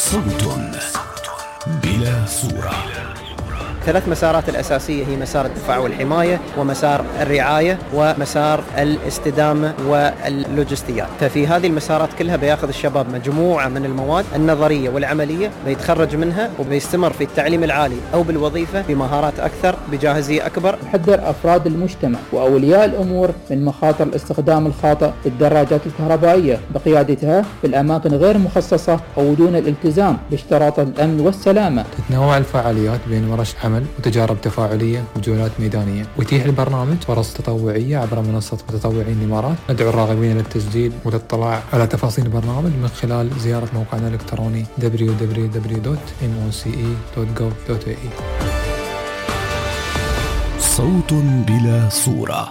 صوت بلا صورة. 3 مسارات الأساسية هي مسار الدفاع والحماية، ومسار الرعاية، ومسار الاستدامة واللوجستيات. ففي هذه المسارات كلها بياخذ الشباب مجموعة من المواد النظرية والعملية، بيتخرج منها وبيستمر في التعليم العالي أو بالوظيفة بمهارات أكثر بجاهزية أكبر. نحذر أفراد المجتمع وأولياء الأمور من مخاطر الاستخدام الخاطئ للدراجات الكهربائية بقيادتها في الأماكن غير مخصصة أو دون الالتزام باشتراطات الأمن والسلامة. تتنوع الفعاليات بين ورش عمل وتجارب تفاعلية وجولات ميدانية، ويتيح البرنامج فرص تطوعية عبر منصة متطوعين الإمارات. ندعو الراغبين للتسجيل والاطلاع على تفاصيل البرنامج من خلال زيارة موقعنا الإلكتروني www.moce.gov.ae. صوت بلا صورة.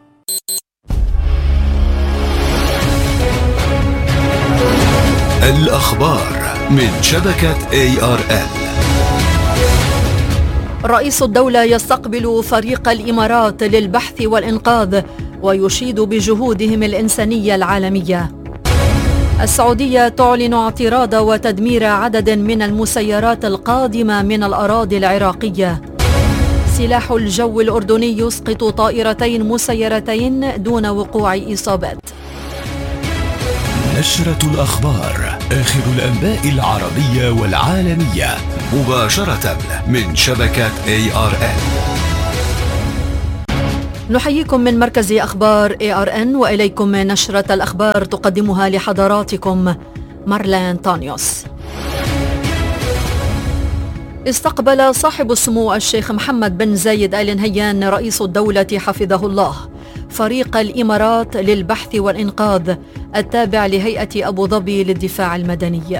الأخبار من شبكة ARN. رئيس الدولة يستقبل فريق الإمارات للبحث والإنقاذ ويشيد بجهودهم الإنسانية العالمية. السعودية تعلن اعتراض وتدمير عدد من المسيرات القادمة من الأراضي العراقية. سلاح الجو الأردني يسقط طائرتين مسيرتين دون وقوع إصابات. نشرة الأخبار، آخر الأنباء العربية والعالمية، مباشرة من شبكة ARN. نحييكم من مركز أخبار ARN، وإليكم نشرة الأخبار تقدمها لحضراتكم مارلين تانيوس. استقبل صاحب السمو الشيخ محمد بن زايد آل نهيان رئيس الدولة حفظه الله فريق الإمارات للبحث والإنقاذ التابع لهيئة أبو ظبي للدفاع المدني.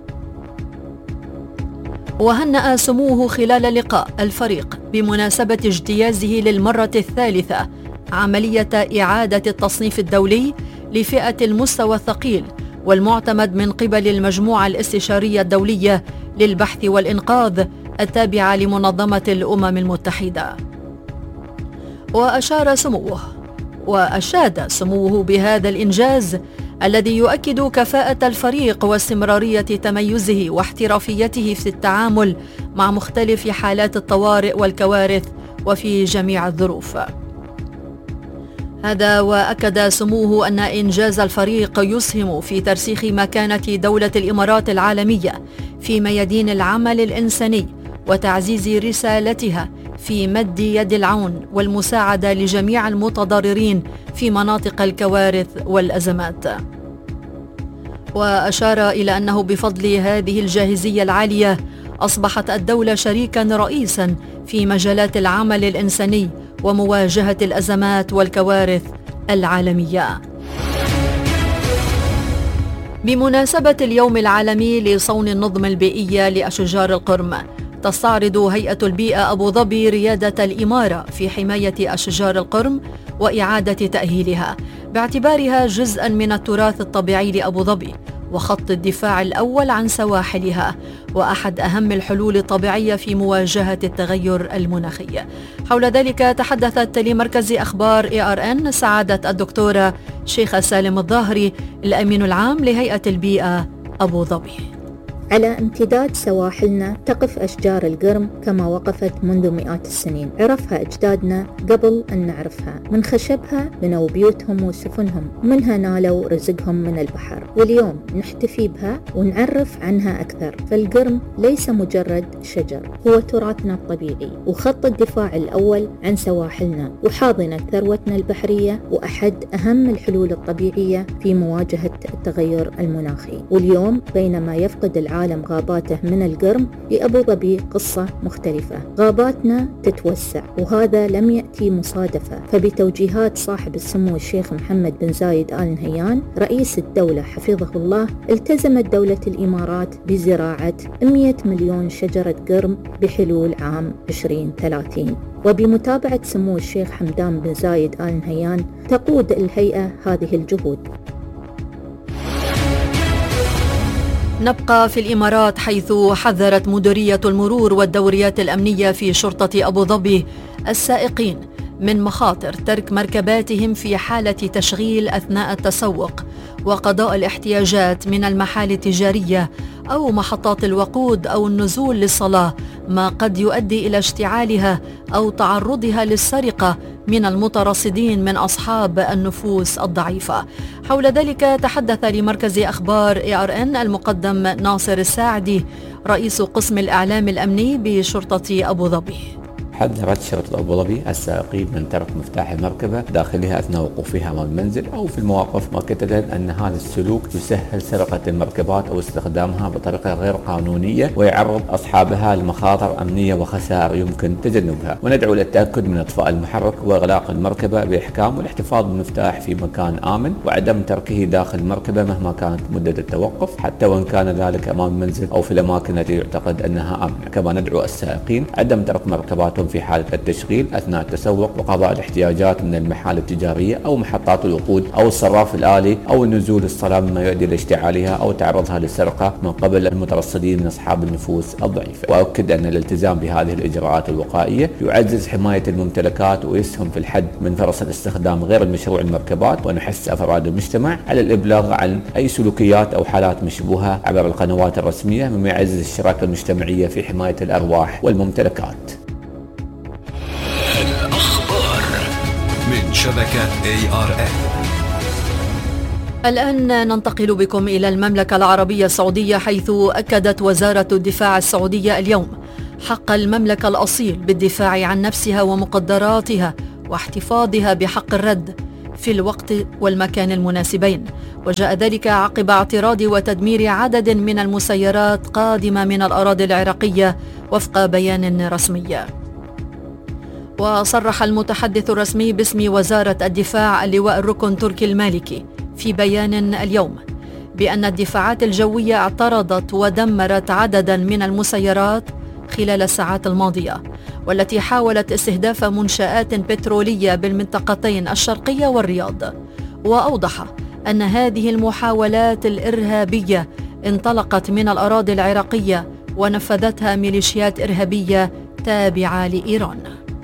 وهنأ سموه خلال لقاء الفريق بمناسبة اجتيازه للمرة الثالثة عملية إعادة التصنيف الدولي لفئة المستوى الثقيل والمعتمد من قبل المجموعة الاستشارية الدولية للبحث والإنقاذ التابعة لمنظمة الأمم المتحدة. وأشاد سموه بهذا الإنجاز الذي يؤكد كفاءة الفريق واستمرارية تميزه واحترافيته في التعامل مع مختلف حالات الطوارئ والكوارث وفي جميع الظروف. هذا وأكد سموه أن إنجاز الفريق يسهم في ترسيخ مكانة دولة الإمارات العالمية في ميادين العمل الإنساني وتعزيز رسالتها في مد يد العون والمساعدة لجميع المتضررين في مناطق الكوارث والأزمات. وأشار إلى أنه بفضل هذه الجاهزية العالية أصبحت الدولة شريكاً رئيساً في مجالات العمل الإنساني ومواجهة الأزمات والكوارث العالمية. بمناسبة اليوم العالمي لصون النظم البيئية لأشجار القرم، تستعرض هيئة البيئة أبو ظبي ريادة الإمارة في حماية أشجار القرم وإعادة تأهيلها باعتبارها جزءاً من التراث الطبيعي لأبو ظبي وخط الدفاع الأول عن سواحلها وأحد أهم الحلول الطبيعية في مواجهة التغير المناخي. حول ذلك تحدثت لمركز أخبار ARN سعادة الدكتورة شيخة سالم الظاهري الأمين العام لهيئة البيئة أبو ظبي. على امتداد سواحلنا تقف أشجار القرم كما وقفت منذ مئات السنين. عرفها أجدادنا قبل أن نعرفها. من خشبها بنوا بيوتهم وسفنهم، ومنها نالوا رزقهم من البحر، واليوم نحتفي بها ونعرف عنها أكثر. فالقرم ليس مجرد شجر، هو تراثنا الطبيعي وخط الدفاع الأول عن سواحلنا وحاضنة ثروتنا البحرية وأحد أهم الحلول الطبيعية في مواجهة التغير المناخي. واليوم بينما يفقد العالم غاباته من القرم، لأبو ظبي قصة مختلفة. غاباتنا تتوسع وهذا لم يأتي مصادفة، فبتوجيهات صاحب السمو الشيخ محمد بن زايد آل نهيان رئيس الدولة حفظه الله، التزمت دولة الإمارات بزراعة 100 مليون شجرة قرم بحلول عام 2030. وبمتابعة سمو الشيخ حمدان بن زايد آل نهيان تقود الهيئة هذه الجهود. نبقى في الإمارات، حيث حذرت مديرية المرور والدوريات الأمنية في شرطة أبو ظبي السائقين من مخاطر ترك مركباتهم في حالة تشغيل أثناء التسوق وقضاء الاحتياجات من المحال التجارية أو محطات الوقود أو النزول للصلاة، ما قد يؤدي إلى اشتعالها أو تعرضها للسرقة من المترصدين من أصحاب النفوس الضعيفة. حول ذلك تحدث لمركز أخبار ARN المقدم ناصر الساعدي رئيس قسم الإعلام الأمني بشرطة أبو ظبي. حذرت شرطة أبو ظبي السائقين من ترك مفتاح المركبة داخلها أثناء وقوفها أمام المنزل أو في المواقف، مؤكدة أن هذا السلوك يسهل سرقة المركبات أو استخدامها بطريقة غير قانونية ويعرض أصحابها لمخاطر أمنية وخسائر يمكن تجنبها. وندعو للتأكد من إطفاء المحرك وإغلاق المركبة بإحكام والاحتفاظ بالمفتاح في مكان آمن وعدم تركه داخل المركبة مهما كانت مدة التوقف، حتى وإن كان ذلك أمام المنزل أو في الأماكن التي يعتقد أنها آمنة. كما ندعو السائقين عدم ترك مركباتهم في حالة التشغيل أثناء التسوق وقضاء الاحتياجات من المحال التجارية أو محطات الوقود أو الصراف الآلي أو النزول للصلاة مما يؤدي إلى اشتعالها أو تعرضها للسرقة من قبل المترصدين من أصحاب النفوس الضعيفة. وأؤكد أن الالتزام بهذه الإجراءات الوقائية يعزز حماية الممتلكات ويسهم في الحد من فرص الاستخدام غير المشروع للمركبات، ونحث أفراد المجتمع على الإبلاغ عن أي سلوكيات أو حالات مشبوهة عبر القنوات الرسمية مما يعزز الشراكة المجتمعية في حماية الأرواح والممتلكات. الأخبار من شبكة ARN. الآن ننتقل بكم إلى المملكة العربية السعودية، حيث أكدت وزارة الدفاع السعودية اليوم حق المملكة الأصيل بالدفاع عن نفسها ومقدراتها واحتفاظها بحق الرد في الوقت والمكان المناسبين. وجاء ذلك عقب اعتراض وتدمير عدد من المسيرات قادمة من الأراضي العراقية وفق بيان رسمي. وصرح المتحدث الرسمي باسم وزارة الدفاع اللواء الركن تركي المالكي في بيان اليوم بأن الدفاعات الجوية اعترضت ودمرت عددا من المسيرات خلال الساعات الماضية، والتي حاولت استهداف منشآت بترولية بالمنطقتين الشرقية والرياض. وأوضح أن هذه المحاولات الإرهابية انطلقت من الأراضي العراقية ونفذتها ميليشيات إرهابية تابعة لإيران.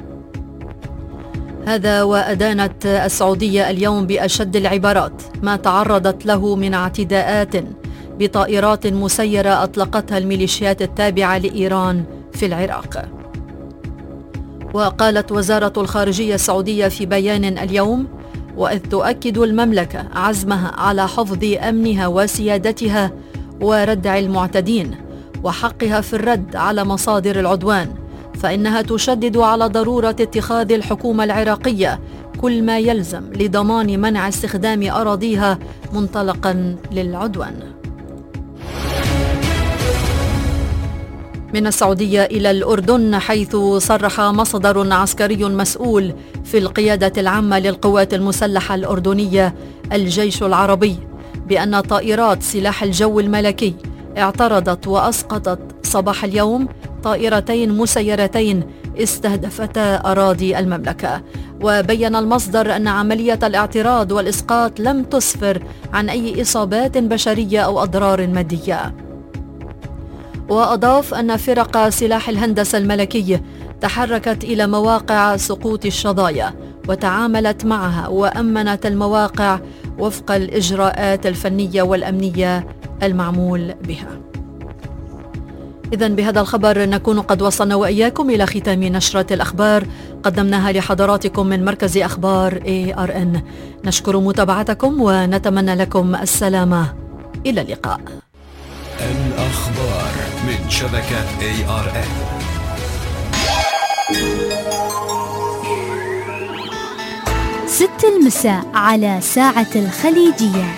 هذا وأدانت السعودية اليوم بأشد العبارات ما تعرضت له من اعتداءات بطائرات مسيرة أطلقتها الميليشيات التابعة لإيران في العراق. وقالت وزارة الخارجية السعودية في بيان اليوم: وإذ تؤكد المملكة عزمها على حفظ أمنها وسيادتها وردع المعتدين وحقها في الرد على مصادر العدوان، فإنها تشدد على ضرورة اتخاذ الحكومة العراقية كل ما يلزم لضمان منع استخدام أراضيها منطلقا للعدوان. من السعودية إلى الأردن، حيث صرح مصدر عسكري مسؤول في القيادة العامة للقوات المسلحة الأردنية الجيش العربي بأن طائرات سلاح الجو الملكي اعترضت وأسقطت صباح اليوم طائرتين مسيرتين استهدفتا أراضي المملكة. وبين المصدر أن عملية الاعتراض والإسقاط لم تسفر عن أي إصابات بشرية أو أضرار مادية. وأضاف أن فرق سلاح الهندسة الملكي تحركت إلى مواقع سقوط الشظايا وتعاملت معها وأمنت المواقع وفق الإجراءات الفنية والأمنية المعمول بها. إذن بهذا الخبر نكون قد وصلنا وإياكم إلى ختام نشرة الأخبار قدمناها لحضراتكم من مركز أخبار ARN. نشكر متابعتكم ونتمنى لكم السلامة. إلى اللقاء. الأخبار من شبكة ARN. 6 المساء على ساعة الخليجية.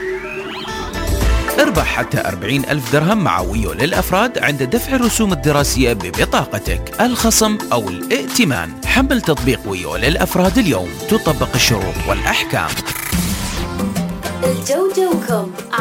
اربح حتى 40,000 درهم معوي للأفراد عند دفع الرسوم الدراسية ببطاقتك. الخصم أو الائتمان. حمل تطبيق ويو للأفراد اليوم. تطبق الشروط والأحكام. الجوجوكم.